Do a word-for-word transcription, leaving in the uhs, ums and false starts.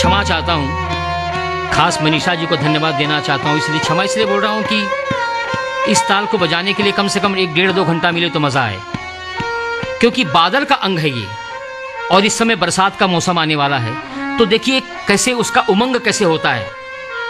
क्षमा चाहता हूँ, खास मनीषा जी को धन्यवाद देना चाहता हूँ। इसलिए क्षमा इसलिए बोल रहा हूँ कि इस ताल को बजाने के लिए कम से कम एक डेढ़ दो घंटा मिले तो मज़ा आए, क्योंकि बादल का अंग है ये और इस समय बरसात का मौसम आने वाला है। तो देखिए कैसे उसका उमंग कैसे होता है।